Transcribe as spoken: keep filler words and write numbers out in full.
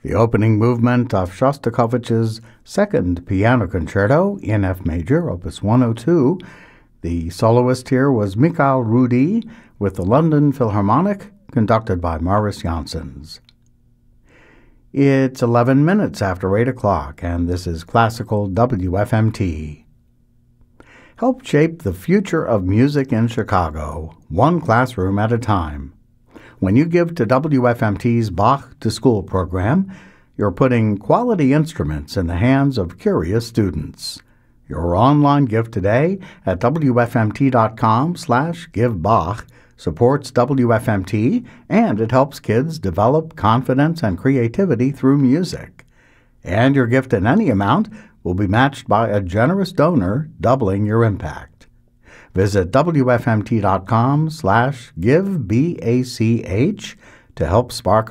The opening movement of Shostakovich's Second Piano Concerto in F Major, Opus one oh two. The soloist here was Mikhail Rudi with the London Philharmonic, conducted by Maurice Janssens. It's eleven minutes after eight o'clock, and this is Classical W F M T. Help shape the future of music in Chicago, one classroom at a time. When you give to W F M T's Bach to School program, you're putting quality instruments in the hands of curious students. Your online gift today at W F M T dot com slash give Bach supports W F M T, and it helps kids develop confidence and creativity through music. And your gift in any amount will be matched by a generous donor, doubling your impact. Visit W F M T dot com slash give B A C H to help spark